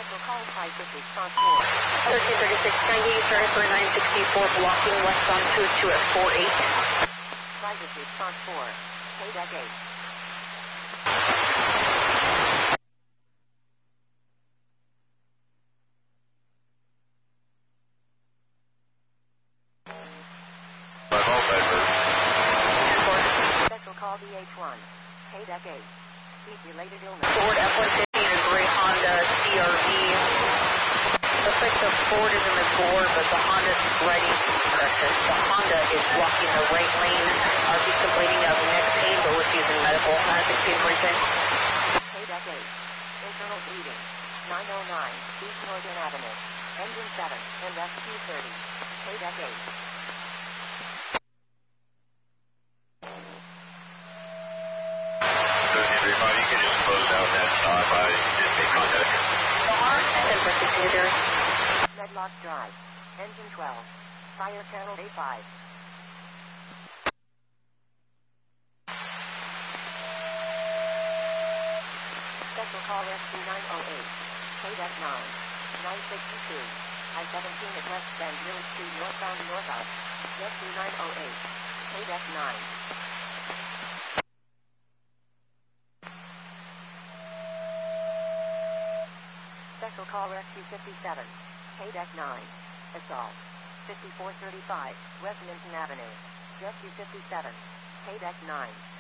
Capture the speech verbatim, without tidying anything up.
Special call five fifty, response four. thirteen thirty-six ninety, starting for nine sixty-four, blocking west on two two at four eight. five fifty, response four. K deck eight. Special call D H one. K deck eight. Heat-related illness. Ford F one fifty and a gray Honda C R V. Looks like the Ford is in the gore, but the Honda's ready to crash it. The Honda is blocking the right lane. R V's complaining of neck pain, but refusing medical. nine sixteen forty-six. K deck eight. Internal bleeding. nine oh nine, East Northern Avenue. Engine seven, and F Q thirty. K deck eight. You can just close out that stop. I just make contact. ten forty-six meter. Medlock Drive. Engine twelve. Fire channel A five. Special call S two nine oh eight. K deck nine. nine sixty-two. I seventeen at West Bend Village Street northbound northbound. S two nine oh eight. K deck nine. Special call Rescue fifty-seven. K deck nine. Assault. fifty-four thirty-five. West Minton Avenue. Rescue fifty-seven. K deck nine.